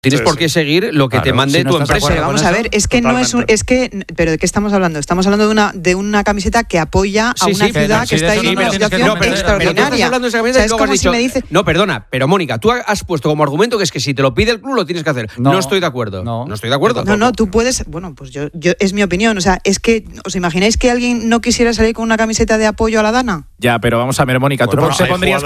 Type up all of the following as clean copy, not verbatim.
Tienes por qué seguir lo que te mande tu empresa. Pero vamos a ver, es que no es pero ¿de qué estamos hablando? Estamos hablando de una camiseta que apoya a una ciudad que está en una situación extraordinaria. Hablando de esa camiseta y luego has dicho, no, perdona, pero Mónica, tú has puesto como argumento que es que si te lo pide el club lo tienes que hacer. No estoy de acuerdo. No estoy de acuerdo. No, tú puedes, bueno, pues yo es mi opinión, o sea, es que ¿os imagináis que alguien no quisiera salir con una camiseta de apoyo a la Dana? Ya, pero vamos a ver, Mónica, ¿tú te pondrías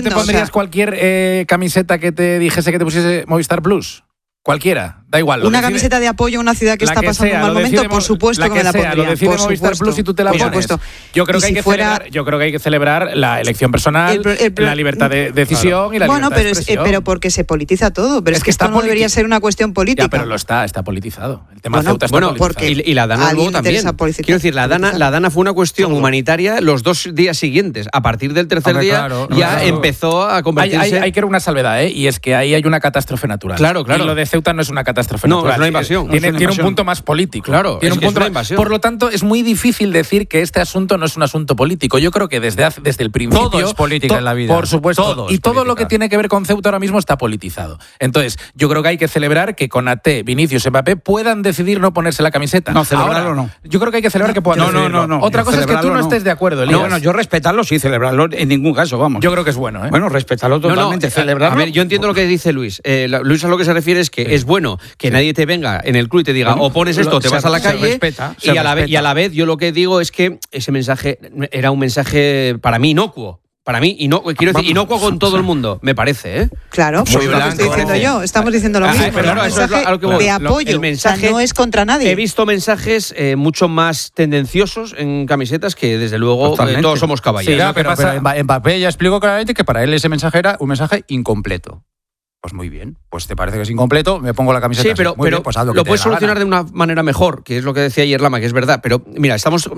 cualquier camiseta que te dijese que te pusiese Movistar Plus? Cualquiera, da igual. Una camiseta de apoyo a una ciudad que está pasando un mal momento, por supuesto que me la pondría. Lo decide Movistar Plus y tú te la pones. Yo creo que hay que celebrar la elección personal, la libertad de decisión y la libertad de expresión. Pero porque se politiza todo. Pero es que esto no debería ser una cuestión política. Ya, pero está politizado. El tema Ceuta está politizado. Y la Dana luego también. Quiero decir, la Dana fue una cuestión humanitaria los 2 días siguientes. A partir del tercer día ya empezó a convertirse... Hay que ver una salvedad, y es que ahí hay una catástrofe natural. Claro. Y lo de Ceuta no es una catástrofe natural. Es una invasión. Tiene un punto más político. Claro, tiene un punto una invasión. Por lo tanto, es muy difícil decir que este asunto no es un asunto político. Yo creo que desde el principio... Todo es política en la vida. Por supuesto. Todo lo que tiene que ver con Ceuta ahora mismo está politizado. Entonces, yo creo que hay que celebrar que Konaté, Vinicius y Mbappé puedan decidir no ponerse la camiseta. No, celebrarlo no. Yo creo que hay que celebrar que puedan decidirlo. No. Otra cosa es que tú no estés de acuerdo, Elías. No, yo respetarlo sí, celebrarlo en ningún caso, vamos. Yo creo que es bueno, ¿eh? Bueno, respetarlo totalmente, celebrarlo. A ver, yo entiendo lo que dice Luis. Luis a lo que se refiere es que es bueno que nadie te venga en el club y te diga o pones esto o te vas a la calle, y a la vez yo lo que digo es que ese mensaje era un mensaje para mí inocuo. Para mí, quiero decir, inocuo con todo el mundo, me parece, ¿eh? Claro, pues lo estoy diciendo yo, estamos diciendo lo mismo. Pero no, eso es a lo que voy. De apoyo, el mensaje, no es contra nadie. He visto mensajes mucho más tendenciosos en camisetas que, desde luego, todos somos caballeros. Sí, pero Mbappé ya explicó claramente que para él ese mensaje era un mensaje incompleto. Pues muy bien, pues te parece que es incompleto, me pongo la camiseta. Sí, pero bien, pues lo puedes solucionar de una manera mejor, que es lo que decía ayer Lama, que es verdad. Pero mira,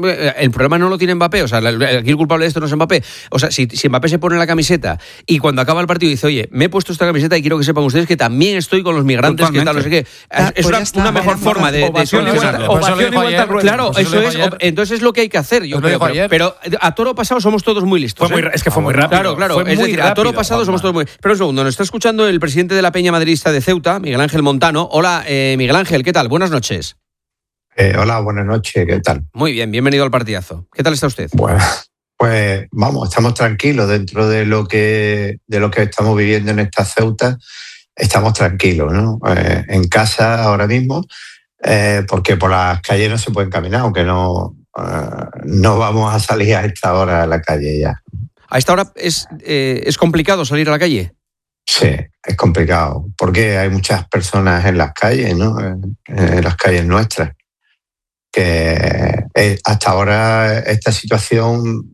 el problema no lo tiene Mbappé, o sea, aquí el culpable de esto no es Mbappé. O sea, si Mbappé se pone la camiseta y cuando acaba el partido dice, oye, me he puesto esta camiseta y quiero que sepan ustedes que también estoy con los migrantes, que tal, no sé qué. Es una mejor forma de solucionar. Claro, eso es. Entonces es lo que hay que hacer, yo creo. Pero a toro pasado somos todos muy listos. Es que fue muy rápido. Claro. Es decir, a toro pasado somos todos muy... Pero un segundo, nos está escuchando el presidente de la Peña Madridista de Ceuta, Miguel Ángel Montano. Hola, Miguel Ángel, ¿qué tal? Buenas noches. Hola, buenas noches, ¿qué tal? Muy bien, bienvenido al partidazo. ¿Qué tal está usted? Bueno, pues vamos, estamos tranquilos dentro de lo que estamos viviendo en esta Ceuta. Estamos tranquilos, ¿no? En casa ahora mismo, porque por las calles no se pueden caminar, aunque no vamos a salir a esta hora a la calle ya. ¿A esta hora es complicado salir a la calle? Sí, es complicado, porque hay muchas personas en las calles, ¿no? En las calles nuestras, que hasta ahora esta situación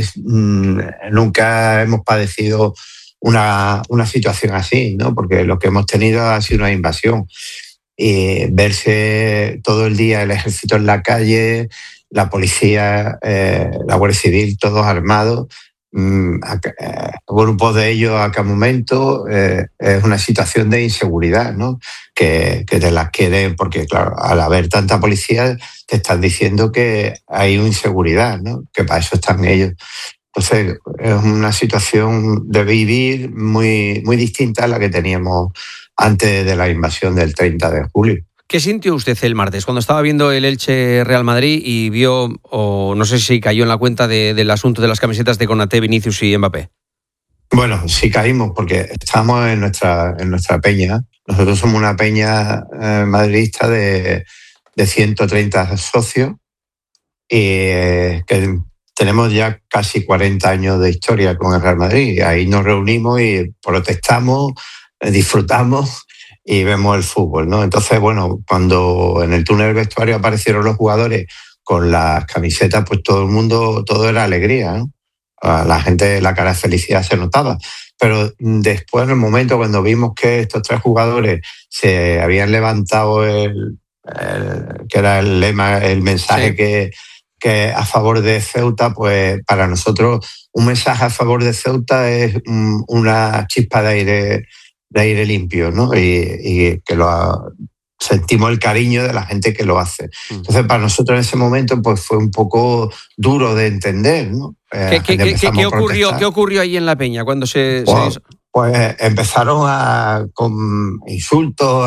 nunca hemos padecido una situación así, ¿no? Porque lo que hemos tenido ha sido una invasión. Y verse todo el día el ejército en la calle, la policía, la Guardia Civil, todos armados, grupos de ellos a cada momento, es una situación de inseguridad, ¿no? Que te las queden, porque claro, al haber tanta policía te están diciendo que hay inseguridad, ¿no? Que para eso están ellos. Entonces es una situación de vivir muy, muy distinta a la que teníamos antes de la invasión del 30 de julio. ¿Qué sintió usted el martes cuando estaba viendo el Elche Real Madrid y vio, o no sé si cayó en la cuenta del asunto de las camisetas de Konaté, Vinicius y Mbappé? Bueno, sí caímos porque estamos en nuestra peña. Nosotros somos una peña madridista de 130 socios y que tenemos ya casi 40 años de historia con el Real Madrid. Ahí nos reunimos y protestamos, disfrutamos y vemos el fútbol, ¿no? Entonces, bueno, cuando en el túnel del vestuario aparecieron los jugadores con las camisetas, pues todo era alegría, ¿no? A la gente, la cara de felicidad se notaba. Pero después, en el momento cuando vimos que estos 3 jugadores se habían levantado que era el lema, el mensaje que a favor de Ceuta, pues para nosotros un mensaje a favor de Ceuta es una chispa de aire limpio, ¿no? Y que sentimos el cariño de la gente que lo hace. Entonces, para nosotros en ese momento pues fue un poco duro de entender, ¿no? ¿Qué ocurrió ahí en la peña cuando se hizo? pues empezaron con insultos